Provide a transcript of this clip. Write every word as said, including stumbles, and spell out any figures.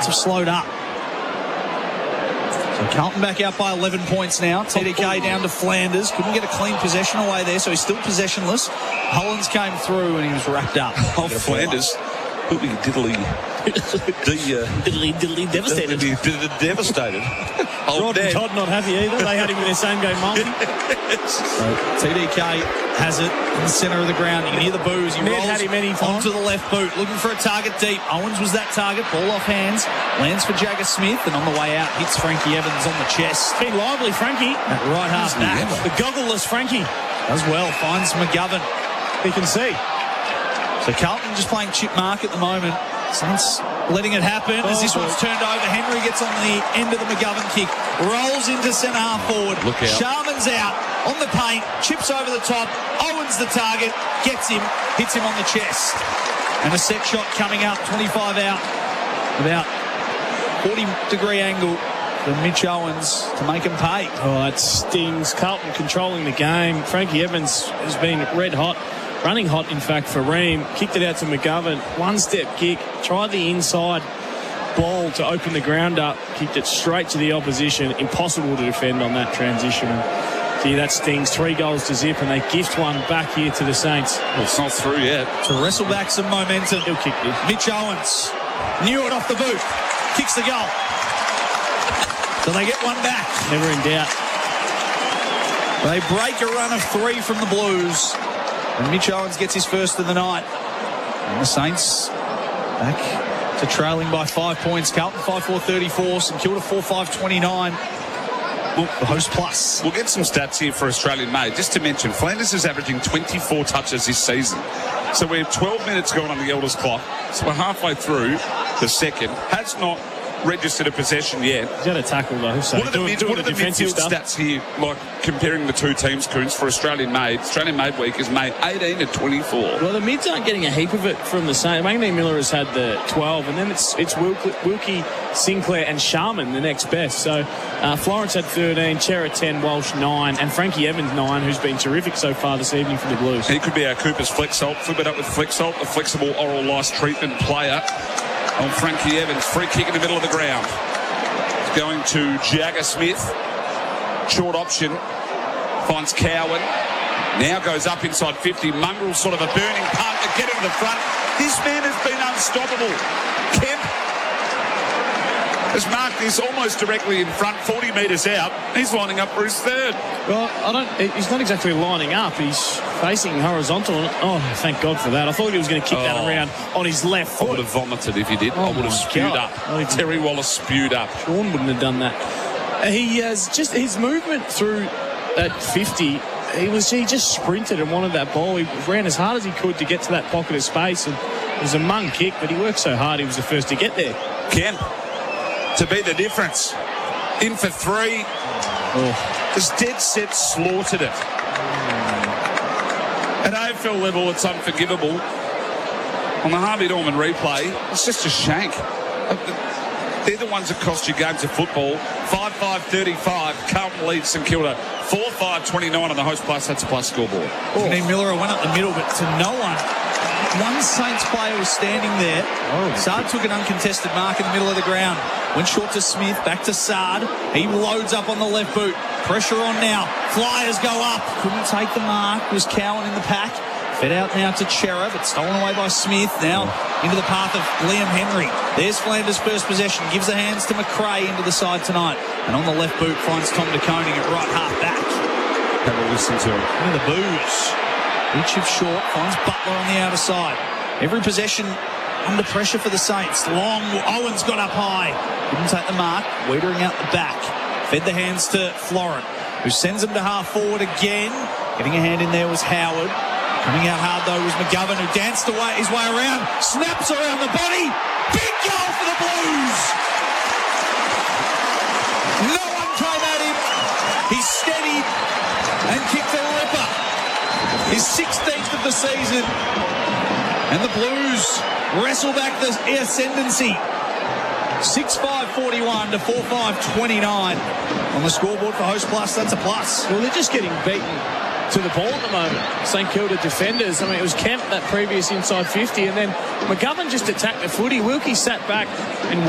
Saints have slowed up. So Carlton back out by eleven points now. T D K down to Flanders. Couldn't get a clean possession away there, so he's still possessionless. Hollins came through and he was wrapped up. Oh, Flanders. Diddly, diddly, the, uh, diddly, diddly, devastated. Diddly, diddly, devastated. Rod and Todd not happy either. They had him in their same game multi. So T D K has it in the centre of the ground. You can hear the boos. He Ned rolls had him any time. onto the left boot, looking for a target deep. Owens was that target. Ball off hands. Lands for Jagger Smith, and on the way out, hits Frankie Evans on the chest. Been lively, Frankie. At right half back. The goggleless Frankie. Does well. Finds McGovern. He can see. So Carlton just playing chip mark at the moment. Saints letting it happen as this one's turned over. Henry gets on the end of the McGovern kick. Rolls into centre half forward. Look out. Sharman's out on the paint. Chips over the top. Owens the target. Gets him. Hits him on the chest. And a set shot coming out. twenty-five out. About forty degree angle for Mitch Owens to make him pay. Oh, it stings. Carlton controlling the game. Frankie Evans has been red hot. Running hot, in fact, for Ream. Kicked it out to McGovern. One-step kick. Tried the inside ball to open the ground up. Kicked it straight to the opposition. Impossible to defend on that transition. Gee, that stings. Three goals to zip, and they gift one back here to the Saints. Well, it's not through yet. To wrestle back some momentum. He'll kick this. Mitch Owens. Knew it off the boot. Kicks the goal. So they get one back. Never in doubt. They break a run of three from the Blues. And Mitch Owens gets his first of the night. And the Saints back to trailing by five points. Carlton five four thirty-four. St Kilda four five twenty-nine. Well, the host plus. We'll get some stats here for Australian made. Just to mention, Flanders is averaging twenty-four touches this season. So we have twelve minutes going on the Elders clock. So we're halfway through the second. Has not registered a possession yet. He's got a tackle though. So what are the, doing, mid, doing what are the, the defensive midfield stuff. stats here, like comparing the two teams, Coons, for Australian made? Australian made week is May eighteen to twenty-four. Well, the mids aren't getting a heap of it from the same. Magny Miller has had the twelve, and then it's it's Wilkie, Wilkie Sinclair, and Sharman the next best. So uh, Florence had thirteen, Chera ten, Walsh nine, and Frankie Evans nine, who's been terrific so far this evening for the Blues. He could be our Cooper's Flexalt. Flip it up with Flexalt, a flexible oral lice treatment player on Frankie Evans. Free kick in the middle of the ground. Going to Jagger Smith. Short option. Finds Cowan. Now goes up inside fifty. Mongrel sort of a burning punt to get him to the front. This man has been unstoppable. Kemp has marked this almost directly in front, forty metres out. He's lining up for his third. Well, I don't. He's not exactly lining up. He's facing horizontal. Oh, thank God for that. I thought he was going to kick Oh. that around on his left I foot. would have vomited if he did. Oh I would my have spewed God. up. Not even- Terry Wallace spewed up. Sean wouldn't have done that. He has just his movement through at fifty. He was he just sprinted and wanted that ball. He ran as hard as he could to get to that pocket of space, and it was a mung kick, but he worked so hard. He was the first to get there. Kemp to be the difference. In for three. Oh. Just dead set slaughtered it. At A F L level, it's unforgivable. On the Harvey Norman replay, it's just a shank. They're the ones that cost you games of football. five five thirty-five. Carlton leads St Kilda. four five twenty-nine on the host plus. That's a plus scoreboard. Oh. Miller went up the middle, but to no one. One Saints player was standing there. Oh. Saad took an uncontested mark in the middle of the ground. Went short to Smith, back to Saad. He loads up on the left boot. Pressure on now. Flyers go up. Couldn't take the mark. Was Cowan in the pack. Fed out now to Chera, but stolen away by Smith. Now into the path of Liam Henry. There's Flanders' first possession. Gives the hands to McRae into the side tonight. And on the left boot finds Tom De Koning at right half back. Have a listen to him. Into the boos. Each of short finds Butler on the outer side. Every possession under pressure for the Saints. Long. Owens got up high. Didn't take the mark. Wiedering out the back. Fed the hands to Florent, who sends him to half forward again. Getting a hand in there was Howard. Coming out hard, though, was McGovern, who danced away his way around. Snaps around the body. Big goal for the Blues. No one came at him. He steadied and kicked a ripper. His sixteenth of the season. And the Blues wrestle back the ascendancy. six five forty-one to four five twenty-nine on the scoreboard for Host Plus. That's a plus. Well, they're just getting beaten to the ball at the moment. St Kilda defenders. I mean, it was Kemp that previous inside fifty, and then McGovern just attacked the footy. Wilkie sat back and